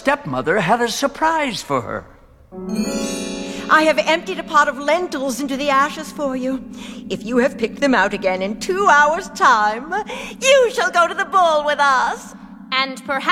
stepmother had a surprise for her. I have emptied a pot of lentils into the ashes for you. If you have picked them out again in 2 hours' time, you shall go to the ball with us. And perhaps